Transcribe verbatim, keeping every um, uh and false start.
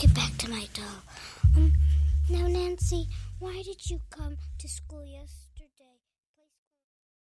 get back to my doll. Um, now, Nancy, why did you come to school yesterday?